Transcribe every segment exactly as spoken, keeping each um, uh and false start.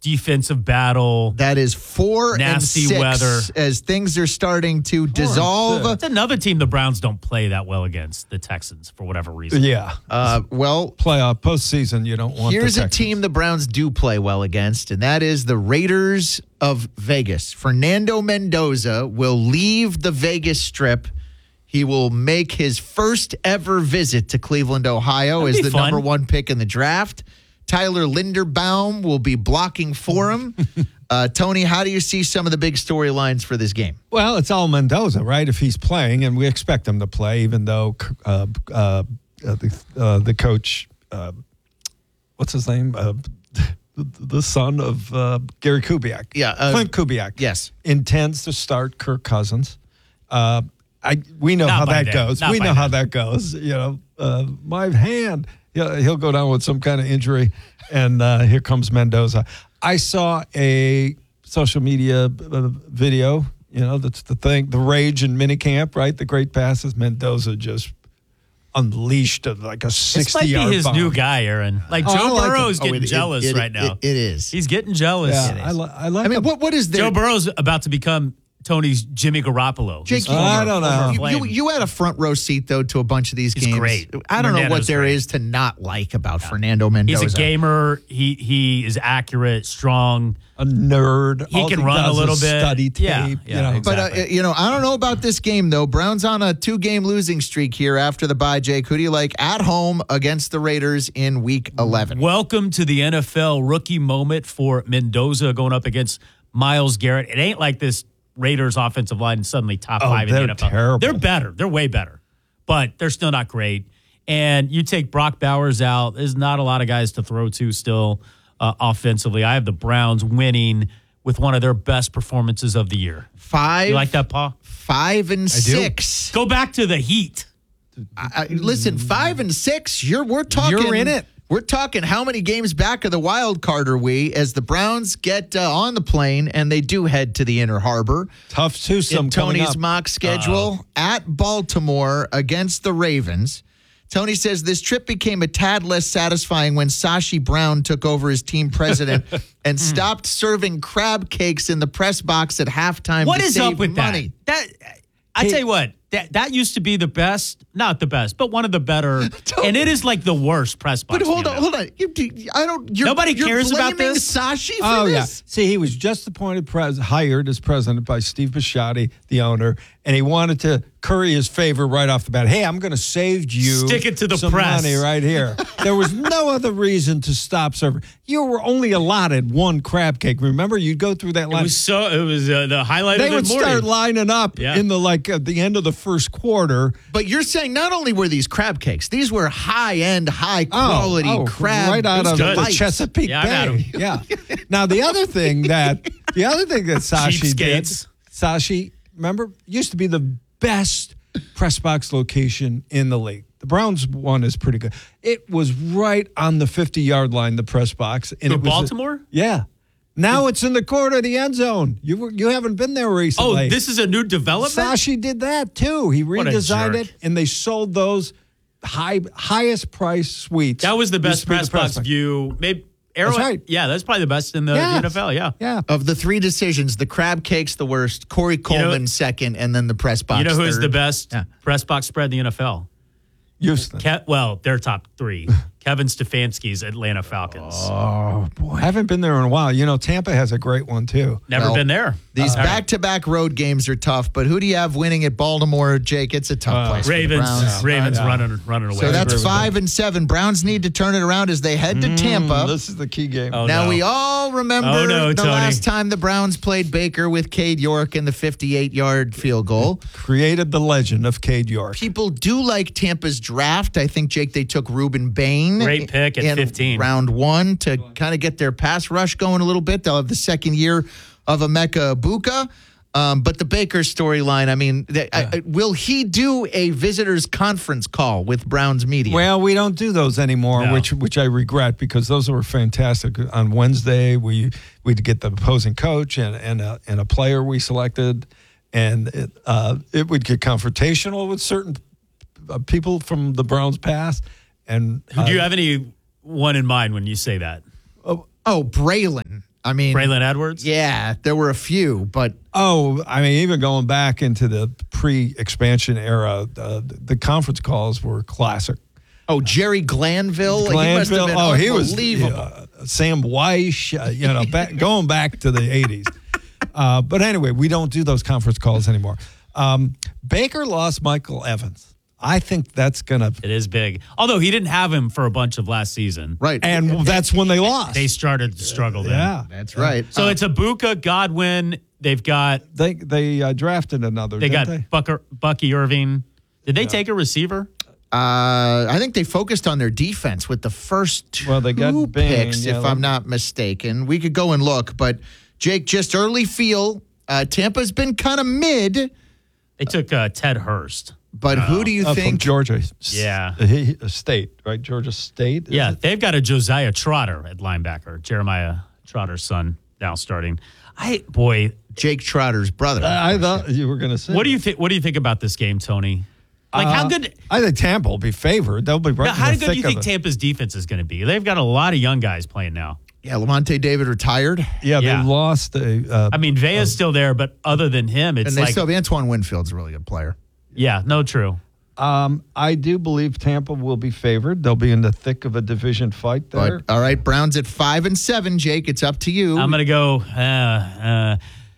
defensive battle. That is four nasty and six weather as things are starting to four dissolve. It's another team the Browns don't play that well against, the Texans, for whatever reason. Yeah. Uh, well, playoff postseason, you don't want. Here's the a team the Browns do play well against, and that is the Raiders of Vegas. Fernando Mendoza will leave the Vegas Strip. He will make his first ever visit to Cleveland, Ohio, That'd as be the fun. number one pick in the draft. Tyler Linderbaum will be blocking for him. uh, Tony, how do you see some of the big storylines for this game? Well, it's all Mendoza, right? If he's playing, and we expect him to play, even though uh, uh, uh, the, uh, the coach, uh, what's his name? Uh, the, the son of uh, Gary Kubiak. Yeah. Uh, Clint Kubiak. Yes. Intends to start Kirk Cousins. Uh, I We know Not how by that then. goes. Not we by know how then. that goes. You know, uh, my hand. He'll, he'll go down with some kind of injury, and uh, here comes Mendoza. I saw a social media uh, video. You know, that's the thing, the rage in minicamp, right? The great passes. Mendoza just unleashed a, like a This might sixty-yard be his bomb. new guy, Aaron. Like Oh, I Joe like Burrow him. is Oh, getting it- it- jealous it- right now. it- it is. He's getting jealous. Yeah, I, li- I like I mean, him. what what is this? Joe Burrow's about to become Tony's Jimmy Garoppolo. Jake, His you- former- I don't know. former You, flame. you, you had a front row seat, though, to a bunch of these He's games. great. I don't know what Fernando's there great. is to not like about Fernando Mendoza. He's a gamer. He he is accurate, strong. a nerd. He All can run a does little is bit. Study tape. Yeah, you yeah, know. But, uh, Exactly. you know, I don't know about this game, though. Browns on a two-game losing streak here after the bye, Jake. Who do you like at home against the Raiders in Week eleven? Welcome to the N F L rookie moment for Mendoza going up against Myles Garrett. It ain't like this Raiders offensive line is suddenly top Oh, five in the they're N F L. terrible. They're better. They're way better. But they're still not great. And you take Brock Bowers out, there's not a lot of guys to throw to still uh, offensively. I have the Browns winning with one of their best performances of the year. Five. You like that, Paul? Five and six. Go back to the Heat. I, I- listen, five and six. You're we're talking. You're in it. We're talking how many games back of the wild card are we as the Browns get uh, on the plane and they do head to the Inner Harbor. Tough twosome In coming Tony's up. mock schedule at Baltimore against the Ravens. Tony says this trip became a tad less satisfying when Sashi Brown took over as team president and stopped serving crab cakes in the press box at halftime. What to is save up with money. that? That I tell you what, that that used to be the best, not the best, but one of the better, and it is like the worst press box. But hold in the on, N F L. hold on. You, you- I don't. You're, Nobody you're cares about blaming this? Sashi for Oh, this? yeah. See, he was just appointed, pres- hired as president by Steve Bisciotti, the owner, and he wanted to curry his favor right off the bat. Hey, I'm going to save you Stick it to the some press. money right here. There was no other reason to stop serving. You were only allotted one crab cake. Remember, you'd go through that It line. was so. It was uh, the highlight They of the would morning. start lining up Yeah. in the like at the end of the first quarter. But you're saying not only were these crab cakes, these were high end, high quality oh, crab. right out of good. the bites. Chesapeake Yeah, I've had Bay. Yeah. Now the other thing that the other thing that Sashi did, Cheapskates. Sashi, remember, used to be the best press box location in the league. The Browns one is pretty good. It was right on the fifty-yard line, the press box. And For it was a- Baltimore? yeah. Now it's in the corner of the end zone. You were, you haven't been there Oh, recently. this is a new development. Sashi did that too. He What a redesigned jerk. it, and they sold those high highest price suites. That was the Used best to be the press box box. view. Maybe Arrowhead. right. Yeah, that's probably the best in the, the Yes. N F L. Yeah. Yeah. Of the three decisions, the crab cake's the worst, Corey Coleman second, and then the press box. You know who's third. the best Yeah. press box spread in the N F L? Houston. Ke- well, they're top three. Kevin Stefanski's Atlanta Falcons. Oh, boy. I haven't been there in a while. You know, Tampa has a great one, too. Never Well, been there. These Uh, all right. back-to-back road games are tough, but who do you have winning at Baltimore, Jake? It's a tough Uh, place. for the Ravens. Browns. Ravens Yeah. running running away. So that's agree with five and seven. Browns need to turn it around as they head to Tampa. This is the key game. Oh, Now, no. we all remember Oh, no, the Tony. last time the Browns played Baker with Cade York in the fifty-eight-yard field goal. Created the legend of Cade York. People do like Tampa's draft. I think, Jake, they took Reuben Bain. Great pick at in fifteen. round one to kind of get their pass rush going a little bit. They'll have the second year of Emeka Ibuka. Um, but the Baker storyline, I mean, th- I, I, will he do a visitors conference call with Browns media? Well, we don't do those anymore, No. which which I regret because those were fantastic. On Wednesday, we we'd get the opposing coach and and a, and a player we selected, and it, uh, it would get confrontational with certain uh, people from the Browns past. And Who do you uh, have any one in mind when you say that? oh, Braylon. I mean, Braylon Edwards? Yeah, there were a few, but Oh, I mean, even going back into the pre-expansion era, uh, the conference calls were classic. oh, Jerry Glanville, he must have Glanville, been oh, he was unbelievable. uh, Sam Weish, uh, you know, back, going back to the eighties. Uh, but anyway, we don't do those conference calls anymore. Um, Baker lost Michael Evans. I think that's gonna, It is big. Although he didn't have him for a bunch of last season. Right, and that's when they lost. They started to struggle then. yeah, that's right. So Uh, it's Ibuka, Godwin. They've got they they uh, drafted another. they didn't got they? Bucker, Bucky Irving. Did they take a receiver? Uh, I think they focused on their defense with the first two Well, they got Bing, picks, yeah, if they- I'm not mistaken. We could go and look, but Jake, just early feel. Uh, Tampa's been kind of mid, They took uh, Ted Hurst. but who do you Uh, from think? Georgia. Yeah. S- he- he- State, right? Georgia State. is Yeah, it? they've got a Josiah Trotter at linebacker. Jeremiah Trotter's son now starting. I boy, Jake Trotter's brother. I thought you were going to say. what do you think? What do you think about this game, Tony? Like how Uh, good? I think Tampa will be favored. They'll be right. Now, in how the good do you thick of think it. Tampa's defense is going to be? They've got a lot of young guys playing now. yeah, Lamonte David retired, Yeah, Yeah. they lost a. Uh, I mean, Vea's still there, but other than him, it's and they like, still have Antoine Winfield's a really good player. yeah, no, true. um, I do believe Tampa will be favored. They'll be in the thick of a division fight there. But all right, Browns at five and seven. Jake, it's up to you. I'm going to go uh, uh,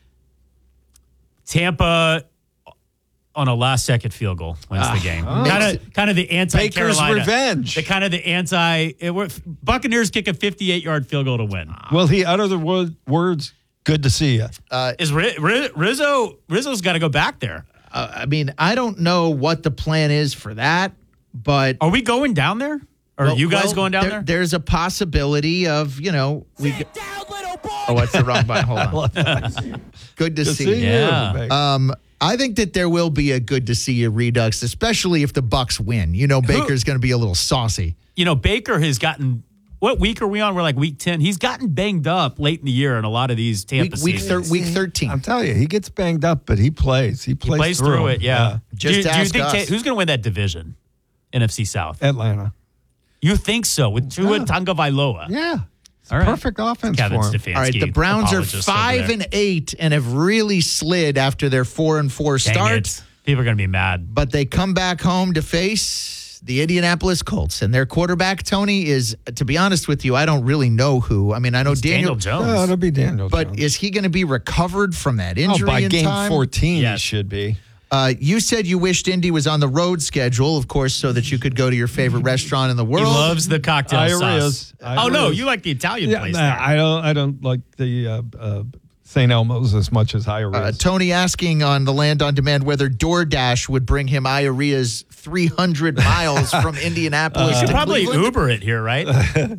Tampa on a last second field goal wins the game. Kind of, kind of the anti Baker's Carolina revenge. The kind of the anti it, were- Buccaneers kick a fifty-eight yard field goal to win. Will he utter the wo- words? Good to see you. Is Ri- Ri- Rizzo? Rizzo's got to go back there. Uh, I mean, I don't know what the plan is for that, but Are we going down there? Or are well, you guys well, going down there- there? There's a possibility of you know we. Go- oh, that's the wrong button. Hold on. Good to Good to see. see you. you. Yeah. Baker. Um, I think that there will be a good to see you redux, especially if the Bucks win. You know, Baker's going to be a little saucy. You know, Baker has gotten. What week are we on? We're like week ten. He's gotten banged up late in the year in a lot of these Tampa Week week, thir- seasons. week thirteen. I'm telling you, he gets banged up, but he plays. He He plays, plays through it, yeah. Just do, do you ask think us. Ta- who's going to win that division? N F C South. Atlanta. You think so with Tua Yeah. Tagovailoa? Yeah. It's All right. perfect offense Kevin for him. Stefanski. All right, the Browns are apologist five over there. and eight and have really slid after their four and four Dang start. it. People are going to be mad. But they come back home to face the Indianapolis Colts, and their quarterback Tony is, to be honest with you, I don't really know who. I mean, I know It's Daniel, Daniel Jones. Oh, it'll be Daniel but Jones. is he going to be recovered from that Oh, injury by in game time? fourteen, Yes. he should be. Uh, you said you wished Indy was on the road schedule, of course, so that you could go to your favorite restaurant in the He world. loves the cocktail Iaria's. sauce. Oh no, Iaria's. you like the Italian Yeah, place nah, there. I don't. I don't like the uh, uh, Saint Elmo's as much as Iaria's. Uh, Tony asking on the Land on Demand whether DoorDash would bring him Iaria's three hundred miles from Indianapolis you to could probably Cleveland. Uber it here, right?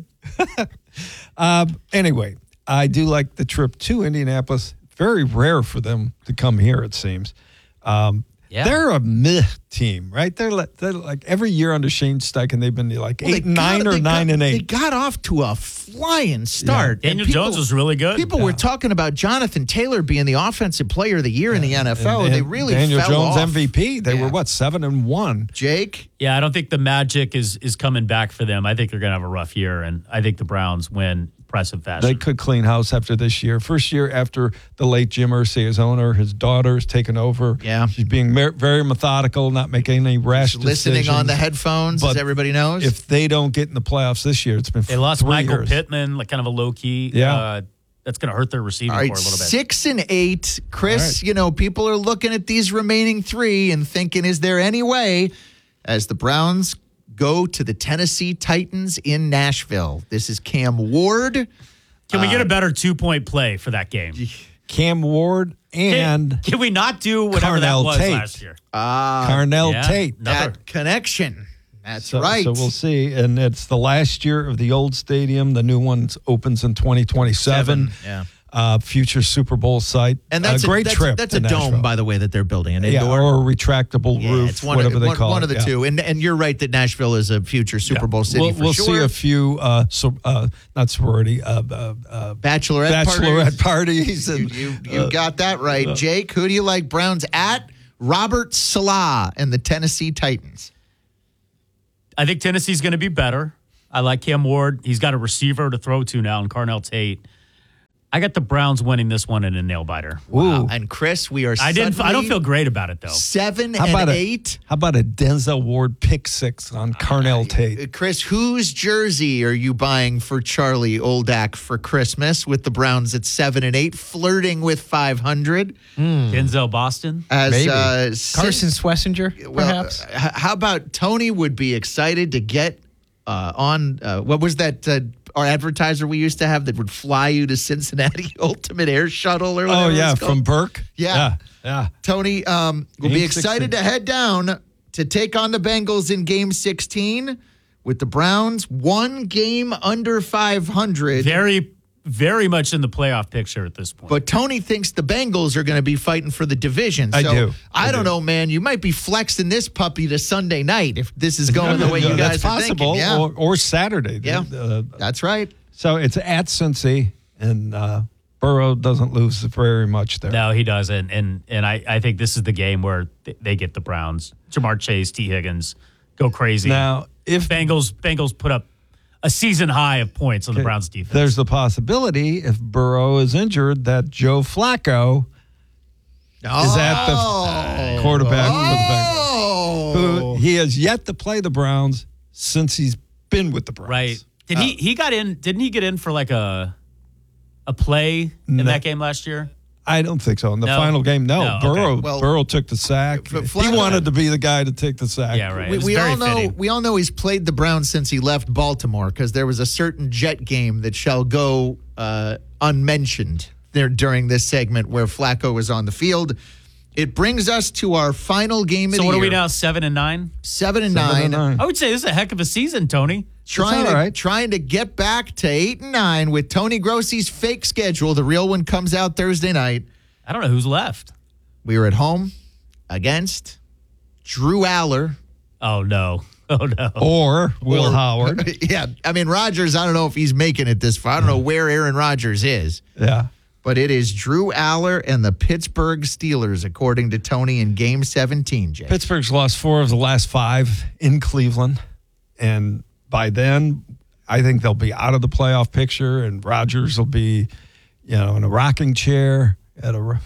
Um, anyway, I do like the trip to Indianapolis. Very rare for them to come here, it seems. Um, Yeah. They're a meh team, right? They're like, they're like every year under Shane Steichen, they've been like Well, eight, they nine, got- or they nine got- and They eight. got off to a flying start. Daniel And people- Jones was really good. People were talking about Jonathan Taylor being the offensive player of the year in the N F L. And- they and really Daniel fell Jones off. M V P. They Yeah. were what seven and one. Jake, Yeah, I don't think the magic is is coming back for them. I think they're going to have a rough year, and I think the Browns win impressive fashion. They could clean house after this year. First year after the late Jim Irsay, his owner, his daughter's taken over. Yeah. she's being mer- very methodical, not making any rash listening decisions. on the headphones, But as everybody knows. If they don't get in the playoffs this year, it's been They lost three Michael years. Pittman, like kind of a low key. Yeah. Uh, that's going to hurt their receiving All right, core a little bit. six and eight. Chris, All right. you know, people are looking at these remaining three and thinking, is there any way as the Browns go to the Tennessee Titans in Nashville? This is Cam Ward. Can we get a Uh, better two point play for that game? Cam Ward and Can, can we not do whatever Carnell that was Tate. last year? Carnell yeah. Tate. No. Another- That connection. That's So, right. so we'll see. And it's the last year of the old stadium. The new one opens in twenty twenty-seven. Seven, yeah. Uh, future Super Bowl site. And that's a great that's, trip. That's to a dome, Nashville. by the way, that they're building. An Yeah, indoor. or a retractable Yeah, roof, it's one whatever of, they one, call one it. of the Yeah. two. And and you're right that Nashville is a future Super Bowl city We'll, for we'll sure. see a few, uh, so, uh, not sorority, uh, uh, uh, Bachelorette, bachelorette parties. parties. And, You, you, you uh, got that right. Jake, who do you like? Browns at Robert Salah and the Tennessee Titans. I think Tennessee's going to be better. I like Cam Ward. He's got a receiver to throw to now, and Carnell Tate. I got the Browns winning this one in a nail biter. Wow. Ooh. And Chris, we are I didn't. I don't suddenly feel great about it though. seven How and about eight. a how about a Denzel Ward pick six on Carnell Tate? Uh, Chris, whose jersey are you buying for Charlie Oldak for Christmas with the Browns at seven and eight, flirting with five hundred? Denzel Boston. As Maybe. uh, Carson Sin- Schlesinger, well, perhaps. uh, h- how about Tony would be excited to get uh, on? Uh, what was that? Uh, our advertiser we used to have that would fly you to Cincinnati Ultimate Air Shuttle or whatever. Oh yeah, it's called? from Burke. Yeah. yeah, yeah. Tony um, will Game be excited sixteen. to head down to take on the Bengals in Game sixteen with the Browns one game under five hundred. Very, very much in the playoff picture at this point. But Tony thinks the Bengals are going to be fighting for the division. I So do. I, I don't do. know, man. You might be flexing this puppy to Sunday night if this is going the way you That's guys are possible, thinking. Yeah, or, or Saturday. Yeah. Uh, that's right. so it's at Cincy, and uh, Burrow doesn't lose very much there. no, he doesn't. And and I, I think this is the game where th- they get the Browns. Jamar Chase, T. Higgins, go crazy. Now, if Bengals Bengals put up a season high of points on the Browns defense. there's the possibility, if Burrow is injured, that Joe Flacco is at the quarterback for the Bengals. Oh, Who he has yet to play the Browns since he's been with the Browns. Right. Did he he got in didn't he get in for like a a play in No. that game last year? I don't think so. In the No. final game, no. No, okay. Burrow Well, Burrow took the sack. F- he Flacco- wanted to be the guy to take the sack. Yeah, right. We, It was we very all know fitting. we all know he's played the Browns since he left Baltimore because there was a certain Jet game that shall go uh, unmentioned there during this segment where Flacco was on the field. It brings us to our final game of So the what year. are we now? Seven and nine? Seven and Seven nine. and nine. I would say this is a heck of a season, Tony. Trying all to right. trying to get back to eight and nine with Tony Grossi's fake schedule. The real one comes out Thursday night. I don't know who's left. We were at home against Drew Aller. Oh no. Oh no. Or Will Or- Howard. Yeah, I mean Rodgers. I don't know if he's making it this far. I don't know where Aaron Rodgers is, Yeah. but it is Drew Aller and the Pittsburgh Steelers, according to Tony in Game seventeen. Jay. Pittsburgh's lost four of the last five in Cleveland. And by then, I think they'll be out of the playoff picture, and Rodgers will be, you know, in a rocking chair at a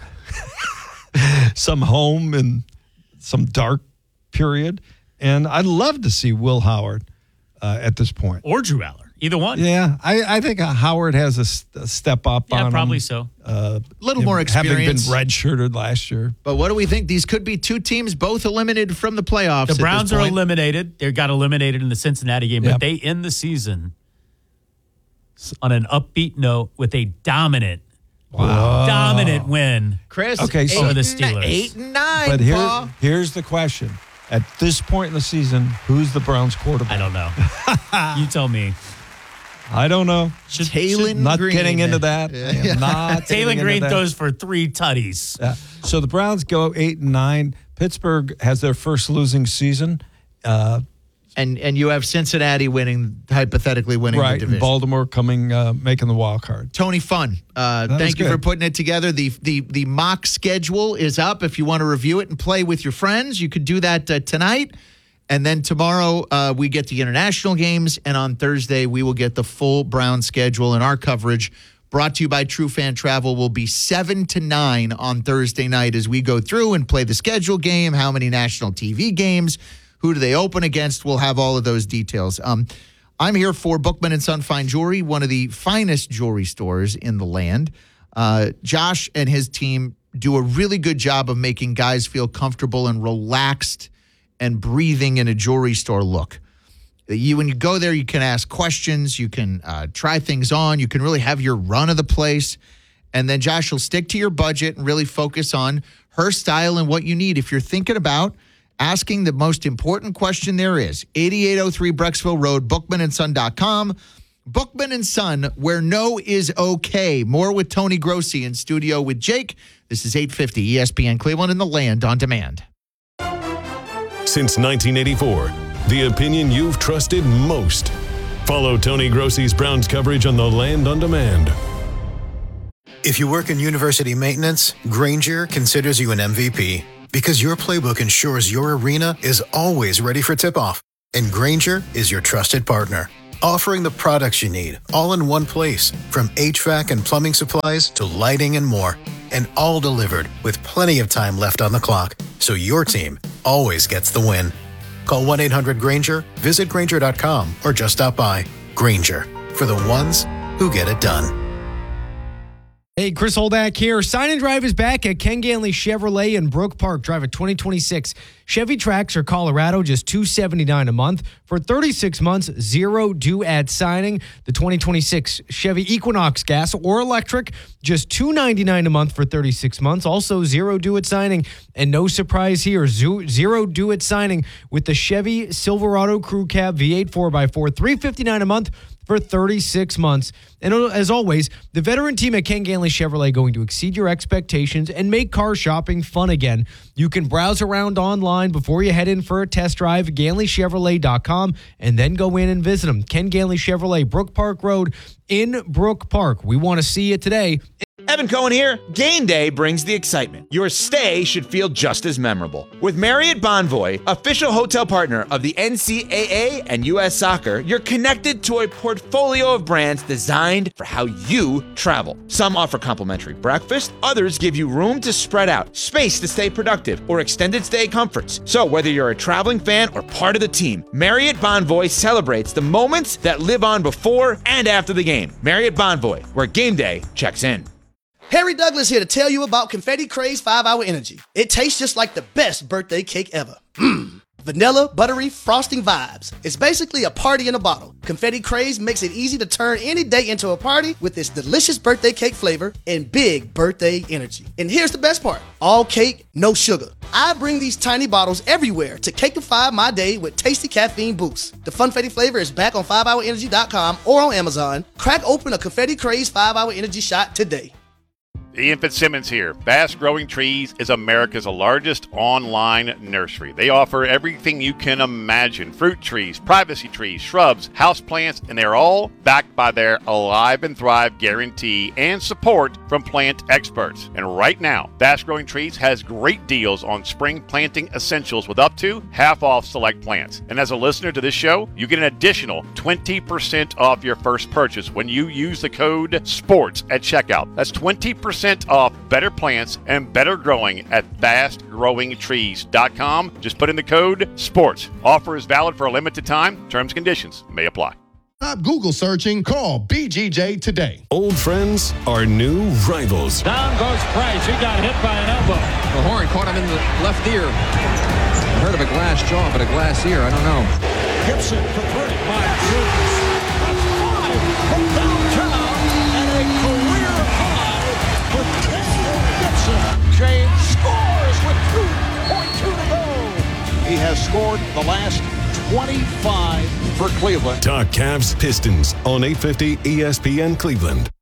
some home in some dark period. And I'd love to see Will Howard uh, at this point. Or Drew Aller. Either one. Yeah, I, I think uh, Howard has a, s- a step up Yeah, on probably him. so. A little more Having been experience. redshirted last year. But what do we think? These could be two teams both eliminated from the playoffs. The at Browns this are point. eliminated. They got eliminated in the Cincinnati game, Yep. but they end the season on an upbeat note with a dominant, Wow. dominant win. Chris, Okay, so- eight, Over the and- Steelers. eight and nine. But here, Pa. here's the question. At this point in the season, who's the Browns quarterback? I don't know. You tell me. I don't know. Should, Taylon Not Green. getting into that. Yeah. I am not Taylor getting into Green that. throws for three tutties. Yeah. So the Browns go eight and nine. Pittsburgh has their first losing season. Uh, And and you have Cincinnati winning, hypothetically winning the right. division. And Baltimore coming, uh, making the wild card. Tony Fun, uh, That thank was you for good. putting it together. The, the the mock schedule is up. If you want to review it and play with your friends, you could do that uh, tonight. And then tomorrow uh, we get the international games, and on Thursday we will get the full Brown schedule. And our coverage, brought to you by True Fan Travel, will be seven to nine on Thursday night as we go through and play the schedule game. How many national T V games? Who do they open against? We'll have all of those details. Um, I'm here for Bookman and Son Fine Jewelry, one of the finest jewelry stores in the land. Uh, Josh and his team do a really good job of making guys feel comfortable and relaxed and breathing in a jewelry store look. You, when you go there, you can ask questions, you can uh, try things on, you can really have your run of the place. And then Josh will stick to your budget and really focus on her style and what you need. If you're thinking about asking the most important question there is, eighty-eight oh three Brecksville Road, bookman and son dot com. Bookman and Son, where no is okay. More with Tony Grossi in studio with Jake. This is eight fifty E S P N Cleveland and the Land on Demand. Since nineteen eighty-four, the opinion you've trusted most. Follow Tony Grossi's Browns coverage on the Land on Demand. If you work in university maintenance, Grainger considers you an M V P because your playbook ensures your arena is always ready for tip-off. And Grainger is your trusted partner. offering the products you need all in one place, from H V A C and plumbing supplies to lighting and more, and all delivered with plenty of time left on the clock, so your team always gets the win. Call one eight hundred Grainger, visit Grainger dot com, or just stop by. Grainger, for the ones who get it done. Hey, Chris Holdak here. Sign and Drive is back at Ken Ganley Chevrolet in Brook Park. Drive a twenty twenty-six Chevy Trax or Colorado, just two hundred seventy-nine dollars a month. For thirty-six months, zero due at signing. The twenty twenty-six Chevy Equinox gas or electric, just two hundred ninety-nine dollars a month for thirty-six months. Also, zero due at signing. And no surprise here, zero due at signing with the Chevy Silverado Crew Cab V eight four by four, three hundred fifty-nine dollars a month for thirty-six months. And as always, the veteran team at Ken Ganley Chevrolet going to exceed your expectations and make car shopping fun again. You can browse around online before you head in for a test drive, Ganley Chevrolet dot com, and then go in and visit them. Ken Ganley Chevrolet, Brook Park Road in Brook Park. We want to see you today. Evan Cohen here. Game day brings the excitement. Your stay should feel just as memorable. With Marriott Bonvoy, official hotel partner of the N C double A and U S Soccer, you're connected to a portfolio of brands designed for how you travel. Some offer complimentary breakfast, others give you room to spread out, space to stay productive, or extended stay comforts. So whether you're a traveling fan or part of the team, Marriott Bonvoy celebrates the moments that live on before and after the game. Marriott Bonvoy, where game day checks in. Harry Douglas here to tell you about Confetti Craze five hour Energy. It tastes just like the best birthday cake ever. Mmm. Vanilla, buttery, frosting vibes. It's basically a party in a bottle. Confetti Craze makes it easy to turn any day into a party with its delicious birthday cake flavor and big birthday energy. And here's the best part. All cake, no sugar. I bring these tiny bottles everywhere to cakeify my day with tasty caffeine boosts. The Funfetti flavor is back on five hour energy dot com or on Amazon. Crack open a Confetti Craze five hour Energy shot today. Ian Fitzsimmons here. Fast Growing Trees is America's largest online nursery. They offer everything you can imagine. Fruit trees, privacy trees, shrubs, houseplants, and they're all backed by their Alive and Thrive guarantee and support from plant experts. And right now, Fast Growing Trees has great deals on spring planting essentials with up to half off select plants. And as a listener to this show, you get an additional twenty percent off your first purchase when you use the code SPORTS at checkout. That's twenty percent off better plants and better growing at fast growing trees dot com. Just put in the code SPORTS. Offer is valid for a limited time. Terms and conditions may apply. Stop Google searching. Call B G J today. Old friends are new rivals. Down goes Price. He got hit by an elbow. The horn caught him in the left ear. I heard of a glass jaw, but a glass ear, I don't know. Gibson for three. My goodness. That's five from downtown and a career high for Tristan Gibson. James scores with two point two to go. He has scored the last twenty-five for Cleveland. Talk Cavs Pistons on eight fifty E S P N Cleveland.